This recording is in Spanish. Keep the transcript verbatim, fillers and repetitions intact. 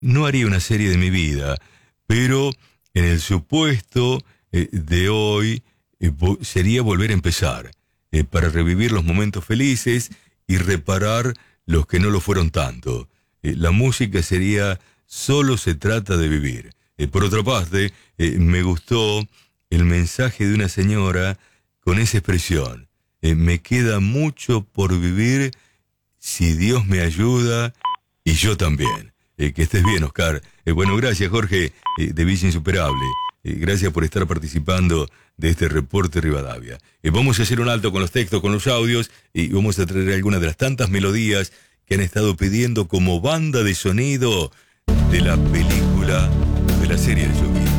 no haría una serie de mi vida, pero en el supuesto eh, de hoy eh, vo- sería volver a empezar, eh, para revivir los momentos felices y reparar los que no lo fueron tanto. Eh, la música sería Solo se trata de vivir. Eh, por otra parte, eh, me gustó el mensaje de una señora con esa expresión. Eh, me queda mucho por vivir si Dios me ayuda y yo también. Eh, que estés bien, Oscar. Eh, bueno, gracias, Jorge, eh, de Villa Insuperable. Eh, gracias por estar participando de este reporte Rivadavia. Eh, vamos a hacer un alto con los textos, con los audios, y vamos a traer algunas de las tantas melodías que han estado pidiendo como banda de sonido de la película, de la serie de Chucky.